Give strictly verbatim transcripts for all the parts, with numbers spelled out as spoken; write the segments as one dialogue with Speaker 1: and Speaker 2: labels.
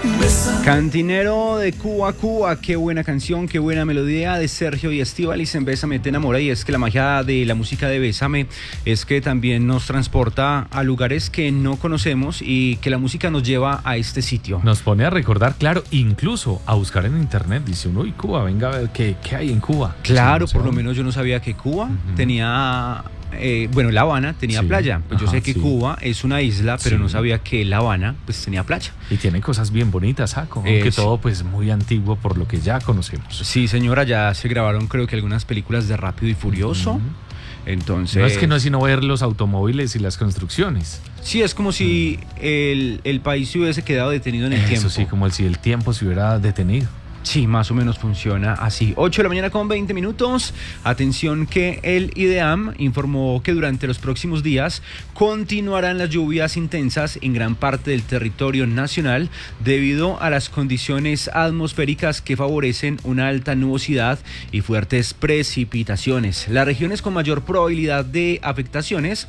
Speaker 1: Cantinero de Cuba, Cuba, qué buena canción, qué buena melodía de Sergio y Estíbaliz en Bésame te enamora. Y es que la magia de la música de Bésame es que también nos transporta a lugares que no conocemos y que la música nos lleva a este sitio.
Speaker 2: Nos pone a recordar, claro, incluso a buscar en internet. Dice uno, uy, Cuba, venga a ver qué, qué hay en Cuba.
Speaker 1: Claro, por lo menos yo no sabía que Cuba uh-huh. tenía... Eh, bueno, La Habana tenía sí, playa. Pues ajá, yo sé que sí. Cuba es una isla, pero sí. no sabía que La Habana pues tenía playa.
Speaker 2: Y tiene cosas bien bonitas, Jaco, eh, aunque sí. todo pues muy antiguo por lo que ya conocemos.
Speaker 1: Sí, señora, ya se grabaron creo que algunas películas de Rápido y Furioso. Uh-huh. Entonces...
Speaker 2: No es que no es sino ver los automóviles y las construcciones.
Speaker 1: Sí, es como si el, el país se hubiese quedado detenido en el
Speaker 2: Eso
Speaker 1: tiempo.
Speaker 2: Eso sí, como si el tiempo se hubiera detenido.
Speaker 1: Sí, más o menos funciona así. ocho de la mañana con veinte minutos. Atención que el IDEAM informó que durante los próximos días continuarán las lluvias intensas en gran parte del territorio nacional debido a las condiciones atmosféricas que favorecen una alta nubosidad y fuertes precipitaciones. Las regiones con mayor probabilidad de afectaciones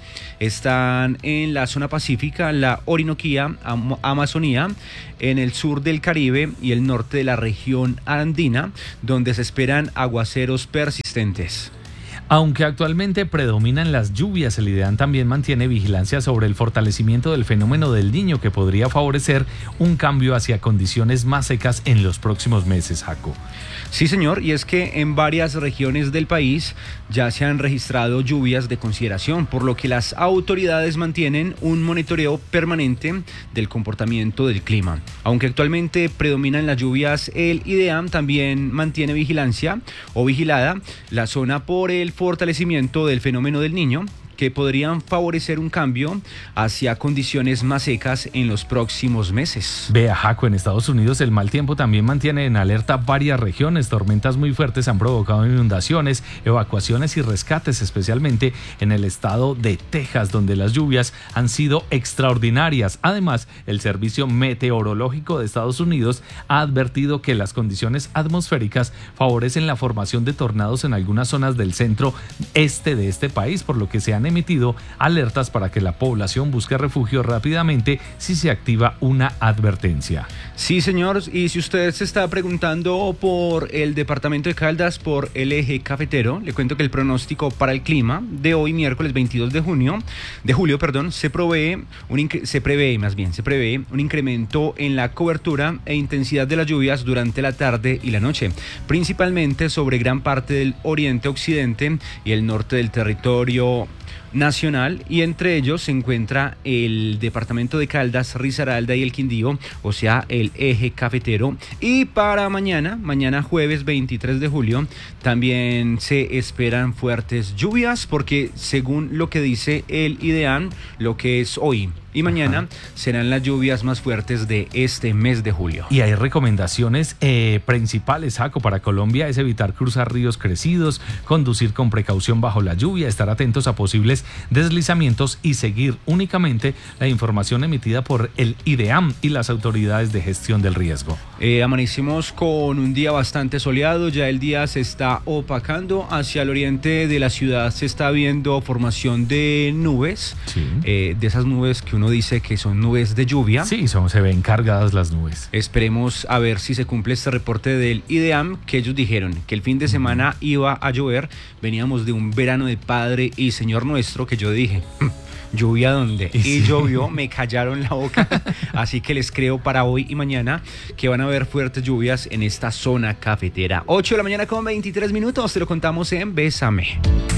Speaker 1: están en la zona pacífica, la Orinoquía, Am- Amazonía, en el sur del Caribe y el norte de la región andina, donde se esperan aguaceros persistentes.
Speaker 2: Aunque actualmente predominan las lluvias, el IDEAM también mantiene vigilancia sobre el fortalecimiento del fenómeno del Niño, que podría favorecer un cambio hacia condiciones más secas en los próximos meses, Jaco.
Speaker 1: Sí, señor, y es que en varias regiones del país ya se han registrado lluvias de consideración, por lo que las autoridades mantienen un monitoreo permanente del comportamiento del clima. Aunque actualmente predominan las lluvias, el IDEAM también mantiene vigilancia o vigilada la zona por el fortalecimiento del fenómeno del Niño, que podrían favorecer un cambio hacia condiciones más secas en los próximos meses.
Speaker 2: Vea, Jaco, en Estados Unidos el mal tiempo también mantiene en alerta varias regiones. Tormentas muy fuertes han provocado inundaciones, evacuaciones y rescates, especialmente en el estado de Texas, donde las lluvias han sido extraordinarias. Además, el Servicio Meteorológico de Estados Unidos ha advertido que las condiciones atmosféricas favorecen la formación de tornados en algunas zonas del centro este de este país, por lo que se han emitido alertas para que la población busque refugio rápidamente si se activa una advertencia.
Speaker 1: Sí, señor, y si usted se está preguntando por el departamento de Caldas, por el eje cafetero, le cuento que el pronóstico para el clima de hoy, miércoles veintidós de junio, de julio, perdón, se prevé un inc- se prevé más bien, se prevé un incremento en la cobertura e intensidad de las lluvias durante la tarde y la noche, principalmente sobre gran parte del oriente, occidente y el norte del territorio nacional, y entre ellos se encuentra el departamento de Caldas, Risaralda y el Quindío, o sea, el eje cafetero. Y para mañana, mañana jueves veintitrés de julio, también se esperan fuertes lluvias, porque según lo que dice el IDEAM, lo que es hoy y mañana Ajá. serán las lluvias más fuertes de este mes de julio.
Speaker 2: Y hay recomendaciones eh, principales, Jaco, para Colombia: es evitar cruzar ríos crecidos, conducir con precaución bajo la lluvia, estar atentos a posibles deslizamientos y seguir únicamente la información emitida por el IDEAM y las autoridades de gestión del riesgo.
Speaker 1: Eh, amanecimos con un día bastante soleado, ya el día se está opacando, hacia el oriente de la ciudad se está viendo formación de nubes, sí. eh, de esas nubes que uno dice que son nubes de lluvia.
Speaker 2: Sí, son, se ven cargadas las nubes.
Speaker 1: Esperemos a ver si se cumple este reporte del IDEAM, que ellos dijeron que el fin de semana iba a llover. Veníamos de un verano de Padre y Señor Nuestro, que yo dije, ¿lluvia dónde? Y, sí. y llovió, me callaron la boca. Así que les creo para hoy y mañana que van a haber fuertes lluvias en esta zona cafetera. ocho de la mañana con veintitrés minutos, te lo contamos en Bésame.